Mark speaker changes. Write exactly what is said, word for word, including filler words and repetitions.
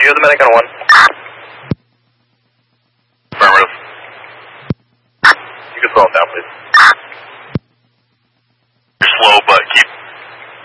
Speaker 1: you have the medic on one? Affirmative. You can slow him down, please.